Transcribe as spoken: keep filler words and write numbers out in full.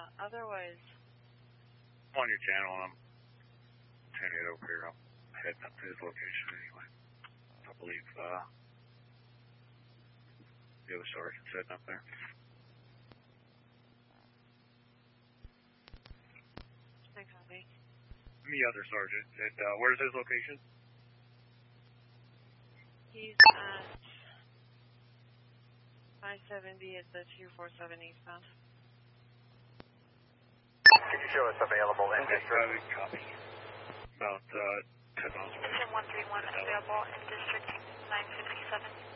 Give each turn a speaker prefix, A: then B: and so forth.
A: Uh, otherwise...
B: I'm on your channel, and I'm turning it over here. I'm heading up to his location anyway. I believe, uh, the other sergeant's heading up there.
A: I copy.
B: The other sergeant. And, uh, where's his location?
A: He's at five seventy at the two forty-seven eastbound.
C: Can you show us available in
B: Okay,
C: district?
B: uh, copy. About, uh, ten miles away.
D: one three one available in district nine fifty-seven.